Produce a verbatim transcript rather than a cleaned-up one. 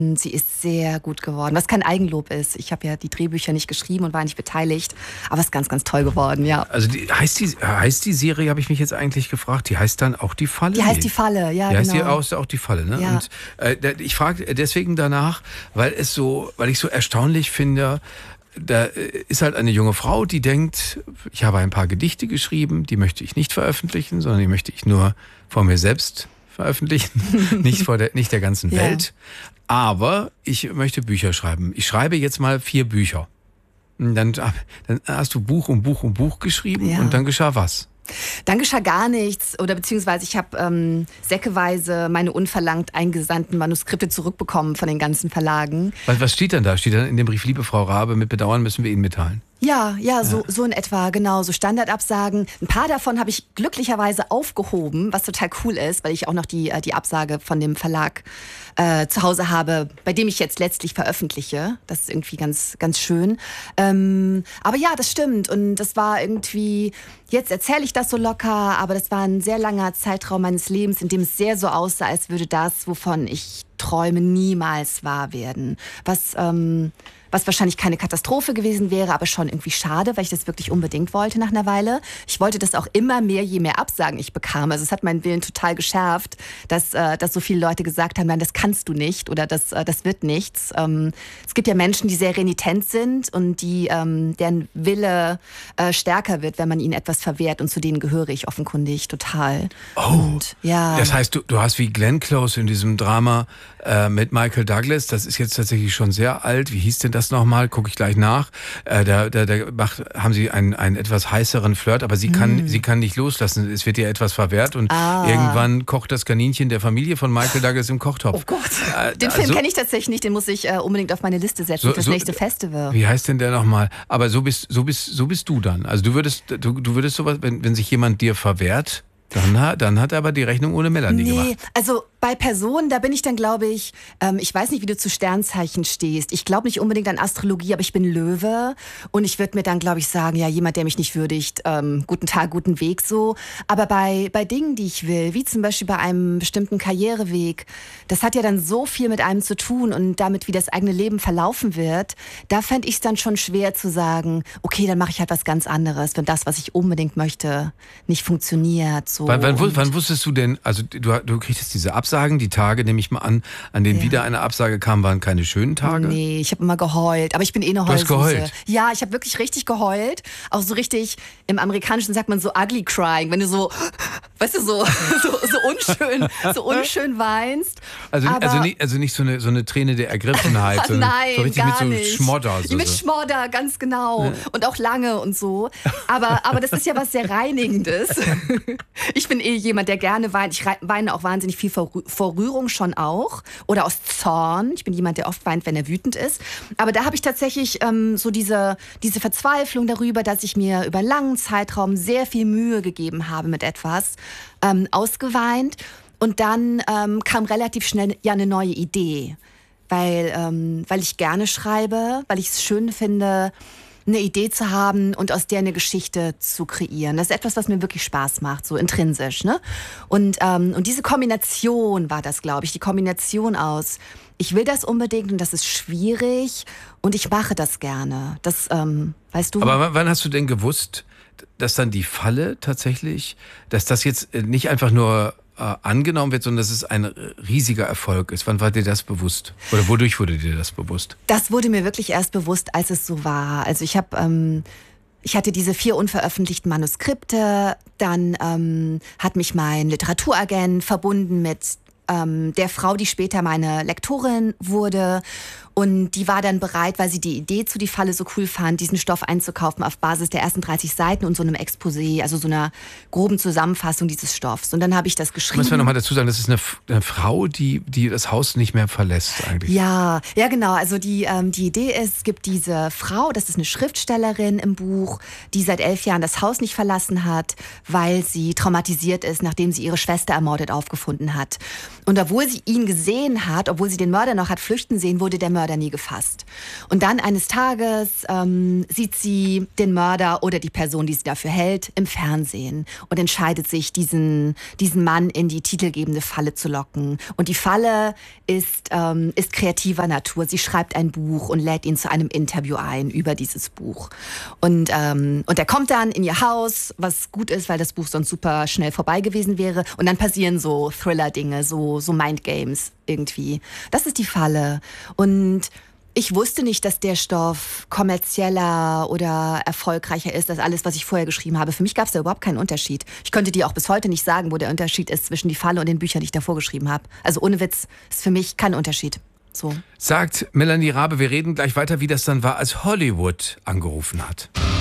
Sie ist sehr gut geworden, was kein Eigenlob ist. Ich habe ja die Drehbücher nicht geschrieben und war nicht beteiligt, aber es ist ganz, ganz toll geworden, ja. Also die, heißt, die, heißt die Serie, habe ich mich jetzt eigentlich gefragt, die heißt dann auch Die Falle? Die heißt Die Falle, ja, die heißt genau. Die heißt auch Die Falle, ne? Ja. Und äh, ich frage deswegen danach, weil es so, weil ich so erstaunlich finde, da ist halt eine junge Frau, die denkt, ich habe ein paar Gedichte geschrieben, die möchte ich nicht veröffentlichen, sondern die möchte ich nur vor mir selbst veröffentlichen, nicht vor der, nicht der ganzen Welt. Ja. Aber ich möchte Bücher schreiben. Ich schreibe jetzt mal vier Bücher. Und dann, dann hast du Buch um Buch um Buch geschrieben ja. und dann geschah was? Dann geschah gar nichts oder beziehungsweise ich habe ähm, säckeweise meine unverlangt eingesandten Manuskripte zurückbekommen von den ganzen Verlagen. Was, was steht denn da? Steht dann in dem Brief, liebe Frau Rabe, mit Bedauern müssen wir Ihnen mitteilen? Ja, ja, so, so in etwa, genau, so Standardabsagen. Ein paar davon habe ich glücklicherweise aufgehoben, was total cool ist, weil ich auch noch die, die Absage von dem Verlag äh, zu Hause habe, bei dem ich jetzt letztlich veröffentliche. Das ist irgendwie ganz, ganz schön. Ähm, aber ja, das stimmt und das war irgendwie, jetzt erzähle ich das so locker, aber das war ein sehr langer Zeitraum meines Lebens, in dem es sehr so aussah, als würde das, wovon ich träume, niemals wahr werden. Was... Ähm, Was wahrscheinlich keine Katastrophe gewesen wäre, aber schon irgendwie schade, weil ich das wirklich unbedingt wollte nach einer Weile. Ich wollte das auch immer mehr, je mehr Absagen ich bekam. Also es hat meinen Willen total geschärft, dass, äh, dass so viele Leute gesagt haben, nein, das kannst du nicht oder das, äh, das wird nichts. Ähm, es gibt ja Menschen, die sehr renitent sind und die, ähm, deren Wille äh, stärker wird, wenn man ihnen etwas verwehrt. Und zu denen gehöre ich offenkundig total. Oh, und, ja. Das heißt, du, du hast wie Glenn Close in diesem Drama äh, mit Michael Douglas, das ist jetzt tatsächlich schon sehr alt. Wie hieß denn das nochmal? Gucke ich gleich nach. Äh, da da, da macht, haben sie einen, einen etwas heißeren Flirt, aber sie kann, mm. sie kann nicht loslassen. Es wird ihr etwas verwehrt und ah. irgendwann kocht das Kaninchen der Familie von Michael Douglas im Kochtopf. Oh Gott, äh, den Film also, kenne ich tatsächlich nicht, den muss ich äh, unbedingt auf meine Liste setzen so, für das so, nächste Festival. Wie heißt denn der nochmal? Aber so bist, so bist, so bist du dann. Also du würdest, du, du würdest sowas, wenn, wenn sich jemand dir verwehrt, dann hat, dann hat er aber die Rechnung ohne Melanie nee, gemacht. Nee, also bei Personen, da bin ich dann, glaube ich, ähm, ich weiß nicht, wie du zu Sternzeichen stehst. Ich glaube nicht unbedingt an Astrologie, aber ich bin Löwe. Und ich würde mir dann, glaube ich, sagen, ja, jemand, der mich nicht würdigt, ähm, guten Tag, guten Weg so. Aber bei, bei Dingen, die ich will, wie zum Beispiel bei einem bestimmten Karriereweg, das hat ja dann so viel mit einem zu tun und damit, wie das eigene Leben verlaufen wird, da fände ich es dann schon schwer zu sagen, okay, dann mache ich halt was ganz anderes, wenn das, was ich unbedingt möchte, nicht funktioniert. So. Wann, wann, wann wusstest du denn, also du, du kriegst diese Absagen, die Tage, nehme ich mal an, an denen ja. wieder eine Absage kam, waren keine schönen Tage? Nee, ich habe immer geheult, aber ich bin eh eine Heulsuse. Du hast geheult? Ja, ich habe wirklich richtig geheult, auch so richtig, im Amerikanischen sagt man so ugly crying, wenn du so, weißt du, so, so, so unschön, so unschön weinst. Also, aber, also, nicht, also nicht so eine, so eine Träne der Ergriffenheit, sondern nein, so richtig gar mit so nicht. Schmodder. So, mit Schmodder, ganz genau. Ja. Und auch lange und so. Aber, aber das ist ja was sehr Reinigendes. Ich bin eh jemand, der gerne weint. Ich weine auch wahnsinnig viel vor, vor Rührung schon auch. Oder aus Zorn. Ich bin jemand, der oft weint, wenn er wütend ist. Aber da habe ich tatsächlich ähm, so diese, diese Verzweiflung darüber, dass ich mir über einen langen Zeitraum sehr viel Mühe gegeben habe mit etwas, ähm, ausgeweint. Und dann ähm, kam relativ schnell ja eine neue Idee. Weil, ähm, weil ich gerne schreibe, weil ich es schön finde, eine Idee zu haben und aus der eine Geschichte zu kreieren. Das ist etwas, was mir wirklich Spaß macht, so intrinsisch, ne? Und, ähm, und diese Kombination war das, glaube ich, die Kombination aus, ich will das unbedingt und das ist schwierig und ich mache das gerne. Das, ähm, weißt du? Aber wann hast du denn gewusst, dass dann die Falle tatsächlich, dass das jetzt nicht einfach nur äh, angenommen wird, sondern dass es ein riesiger Erfolg ist? Wann war dir das bewusst? Oder wodurch wurde dir das bewusst? Das wurde mir wirklich erst bewusst, als es so war. Also ich habe... Ähm, Ich hatte diese vier unveröffentlichten Manuskripte, dann ähm, hat mich mein Literaturagent verbunden mit ähm, der Frau, die später meine Lektorin wurde. Und die war dann bereit, weil sie die Idee zu Die Falle so cool fand, diesen Stoff einzukaufen auf Basis der ersten dreißig Seiten und so einem Exposé, also so einer groben Zusammenfassung dieses Stoffs. Und dann habe ich das geschrieben. Muss man nochmal dazu sagen, das ist eine, eine Frau, die, die das Haus nicht mehr verlässt eigentlich. Ja, ja genau. Also die, ähm, die Idee ist, es gibt diese Frau, das ist eine Schriftstellerin im Buch, die seit elf Jahren das Haus nicht verlassen hat, weil sie traumatisiert ist, nachdem sie ihre Schwester ermordet aufgefunden hat. Und obwohl sie ihn gesehen hat, obwohl sie den Mörder noch hat flüchten sehen, wurde der Mörder Mörder nie gefasst. Und dann eines Tages ähm, sieht sie den Mörder oder die Person, die sie dafür hält, im Fernsehen und entscheidet sich, diesen, diesen Mann in die titelgebende Falle zu locken. Und die Falle ist, ähm, ist kreativer Natur. Sie schreibt ein Buch und lädt ihn zu einem Interview ein über dieses Buch. Und, ähm, und er kommt dann in ihr Haus, was gut ist, weil das Buch sonst super schnell vorbei gewesen wäre. Und dann passieren so Thriller-Dinge, so, so Mindgames irgendwie. Das ist die Falle. Und ich wusste nicht, dass der Stoff kommerzieller oder erfolgreicher ist als alles, was ich vorher geschrieben habe. Für mich gab es da überhaupt keinen Unterschied. Ich könnte dir auch bis heute nicht sagen, wo der Unterschied ist zwischen die Falle und den Büchern, die ich davor geschrieben habe. Also ohne Witz ist für mich kein Unterschied. So. Sagt Melanie Rabe, wir reden gleich weiter, wie das dann war, als Hollywood angerufen hat.